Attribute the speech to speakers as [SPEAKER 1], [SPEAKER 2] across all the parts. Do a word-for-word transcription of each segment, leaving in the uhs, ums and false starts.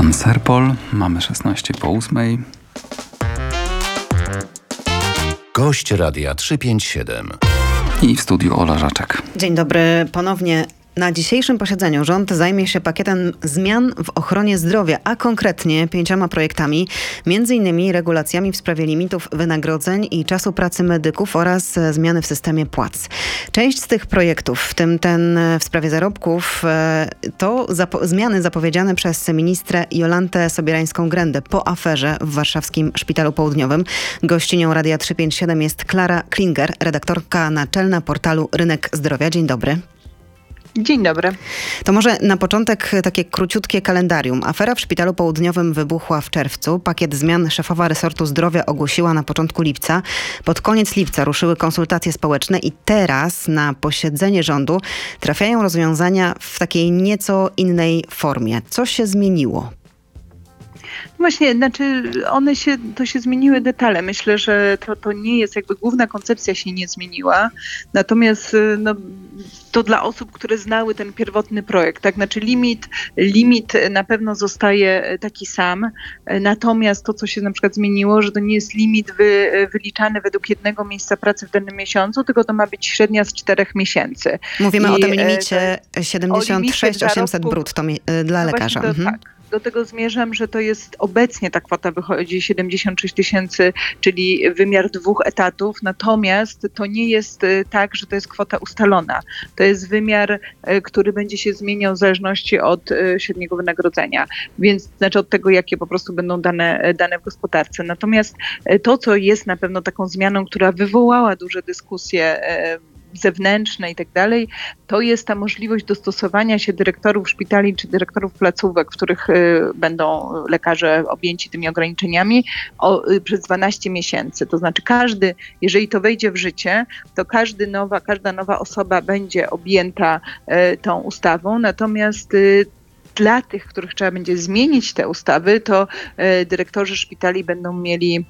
[SPEAKER 1] Jan Serpol, mamy szesnaście po ósmej.
[SPEAKER 2] Gość Radia trzysta pięćdziesiąt siedem.
[SPEAKER 1] I w studiu Ola Żaczek.
[SPEAKER 3] Dzień dobry ponownie. Na dzisiejszym posiedzeniu rząd zajmie się pakietem zmian w ochronie zdrowia, a konkretnie pięcioma projektami, między innymi regulacjami w sprawie limitów wynagrodzeń i czasu pracy medyków oraz zmiany w systemie płac. Część z tych projektów, w tym ten w sprawie zarobków, to zapo- zmiany zapowiedziane przez ministrę Jolantę Sobierańską-Grendę po aferze w warszawskim Szpitalu Południowym. Gościnią Radia trzysta pięćdziesiąt siedem jest Klara Klinger, redaktorka naczelna portalu Rynek Zdrowia. Dzień dobry.
[SPEAKER 4] Dzień dobry.
[SPEAKER 3] To może na początek takie króciutkie kalendarium. Afera w Szpitalu Południowym wybuchła w czerwcu. Pakiet zmian szefowa resortu zdrowia ogłosiła na początku lipca. Pod koniec lipca ruszyły konsultacje społeczne i teraz na posiedzenie rządu trafiają rozwiązania w takiej nieco innej formie. Co się zmieniło?
[SPEAKER 4] Właśnie, znaczy one się, to się zmieniły detale. Myślę, że to, to nie jest jakby główna koncepcja się nie zmieniła. Natomiast no, to dla osób, które znały ten pierwotny projekt, tak? Znaczy limit, limit na pewno zostaje taki sam. Natomiast to, co się na przykład zmieniło, że to nie jest limit wy, wyliczany według jednego miejsca pracy w danym miesiącu, tylko to ma być średnia z czterech miesięcy.
[SPEAKER 3] Mówimy
[SPEAKER 4] I,
[SPEAKER 3] o tym limicie
[SPEAKER 4] to,
[SPEAKER 3] siedemdziesiąt sześć tysięcy osiemset brutto dla
[SPEAKER 4] no
[SPEAKER 3] lekarza.
[SPEAKER 4] To,
[SPEAKER 3] mhm.
[SPEAKER 4] Tak. Do tego zmierzam, że to jest obecnie ta kwota wychodzi siedemdziesiąt sześć tysięcy, czyli wymiar dwóch etatów, natomiast to nie jest tak, że to jest kwota ustalona. To jest wymiar, który będzie się zmieniał w zależności od średniego wynagrodzenia, więc znaczy od tego, jakie po prostu będą dane, dane w gospodarce. Natomiast to, co jest na pewno taką zmianą, która wywołała duże dyskusje zewnętrzne i tak dalej, to jest ta możliwość dostosowania się dyrektorów szpitali czy dyrektorów placówek, w których y, będą lekarze objęci tymi ograniczeniami o, y, przez dwanaście miesięcy. To znaczy każdy, jeżeli to wejdzie w życie, to każdy nowa, każda nowa osoba będzie objęta y, tą ustawą, natomiast y, dla tych, których trzeba będzie zmienić te ustawy, to y, dyrektorzy szpitali będą mieli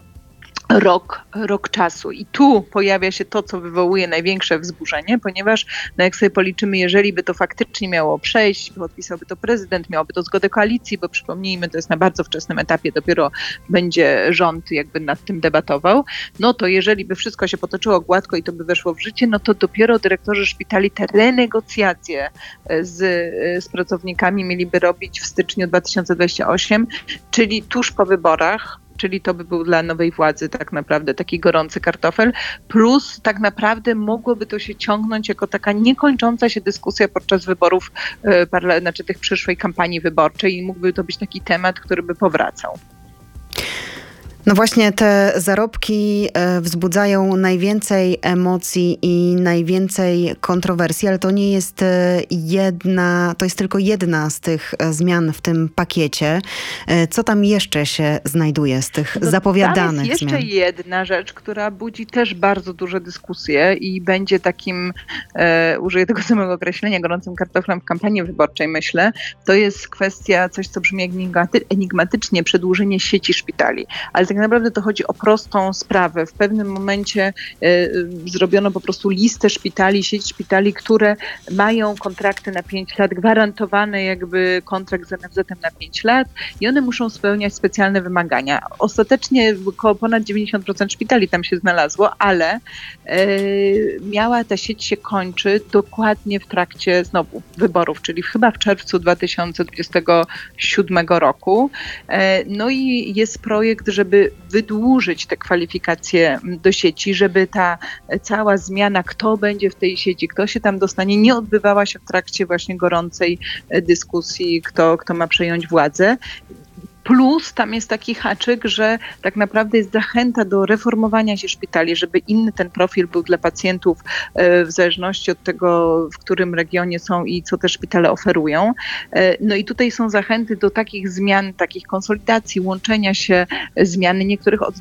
[SPEAKER 4] Rok, rok czasu. I tu pojawia się to, co wywołuje największe wzburzenie, ponieważ no jak sobie policzymy, jeżeli by to faktycznie miało przejść, podpisałby to prezydent, miałoby to zgodę koalicji, bo przypomnijmy, to jest na bardzo wczesnym etapie, dopiero będzie rząd jakby nad tym debatował, no to jeżeli by wszystko się potoczyło gładko i to by weszło w życie, no to dopiero dyrektorzy szpitali te renegocjacje z, z pracownikami mieliby robić w styczniu dwa tysiące dwudziestym ósmym, czyli tuż po wyborach. Czyli to by był dla nowej władzy tak naprawdę taki gorący kartofel, plus tak naprawdę mogłoby to się ciągnąć jako taka niekończąca się dyskusja podczas wyborów, yy, parla- znaczy tych przyszłej kampanii wyborczej i mógłby to być taki temat, który by powracał.
[SPEAKER 3] No właśnie te zarobki wzbudzają najwięcej emocji i najwięcej kontrowersji, ale to nie jest jedna, to jest tylko jedna z tych zmian w tym pakiecie. Co tam jeszcze się znajduje z tych no, zapowiadanych zmian?
[SPEAKER 4] Jest jeszcze jedna rzecz, która budzi też bardzo duże dyskusje i będzie takim, e, użyję tego samego określenia, gorącym kartoflem w kampanii wyborczej, myślę. To jest kwestia, coś co brzmi enigmaty- enigmatycznie, przedłużenie sieci szpitali. Ale tak naprawdę to chodzi o prostą sprawę. W pewnym momencie y, zrobiono po prostu listę szpitali, sieć szpitali, które mają kontrakty na pięć lat, gwarantowany jakby kontrakt z en ef zetem na pięć lat i one muszą spełniać specjalne wymagania. Ostatecznie około ponad dziewięćdziesiąt procent szpitali tam się znalazło, ale y, miała ta sieć się kończy dokładnie w trakcie znowu wyborów, czyli chyba w czerwcu dwa tysiące dwudziestego siódmego roku. Y, no i jest projekt, żeby wydłużyć te kwalifikacje do sieci, żeby ta cała zmiana, kto będzie w tej sieci, kto się tam dostanie, nie odbywała się w trakcie właśnie gorącej dyskusji, kto, kto ma przejąć władzę. Plus tam jest taki haczyk, że tak naprawdę jest zachęta do reformowania się szpitali, żeby inny ten profil był dla pacjentów w zależności od tego, w którym regionie są i co te szpitale oferują. No i tutaj są zachęty do takich zmian, takich konsolidacji, łączenia się, zmiany niektórych